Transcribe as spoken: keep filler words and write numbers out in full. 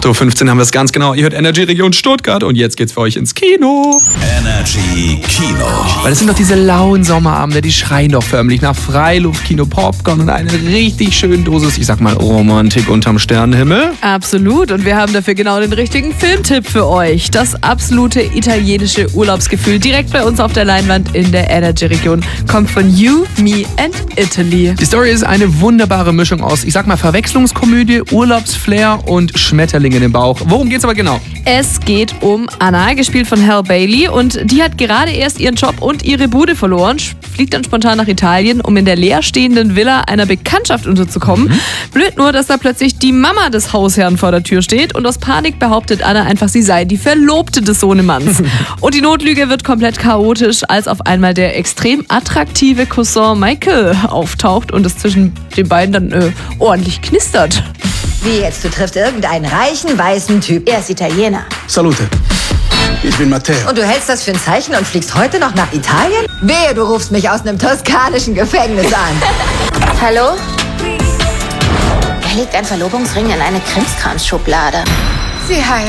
acht Uhr fünfzehn haben wir es ganz genau. Ihr hört Energy Region Stuttgart und jetzt geht's für euch ins Kino. Energy Kino. Weil es sind doch diese lauen Sommerabende, die schreien doch förmlich nach Freiluftkino, Popcorn und eine richtig schöne Dosis, ich sag mal, Romantik unterm Sternenhimmel. Absolut. Und wir haben dafür genau den richtigen Filmtipp für euch. Das absolute italienische Urlaubsgefühl direkt bei uns auf der Leinwand in der Energy Region kommt von You, Me and Italy. Die Story ist eine wunderbare Mischung aus, ich sag mal, Verwechslungskomödie, Urlaubsflair und Schmetterling in den Bauch. Worum geht's aber genau? Es geht um Anna, gespielt von Halle Bailey, und die hat gerade erst ihren Job und ihre Bude verloren, fliegt dann spontan nach Italien, um in der leerstehenden Villa einer Bekanntschaft unterzukommen. Mhm. Blöd nur, dass da plötzlich die Mama des Hausherrn vor der Tür steht und aus Panik behauptet Anna einfach, sie sei die Verlobte des Sohnemanns. Und die Notlüge wird komplett chaotisch, als auf einmal der extrem attraktive Cousin Michael auftaucht und es zwischen den beiden dann äh, ordentlich knistert. Wie jetzt? Du triffst irgendeinen reichen, weißen Typ. Er ist Italiener. Salute. Ich bin Matteo. Und du hältst das für ein Zeichen und fliegst heute noch nach Italien? Wehe, du rufst mich aus einem toskanischen Gefängnis an. Hallo? Er legt ein Verlobungsring in eine Krimskrams-Schublade. Sie heiraten.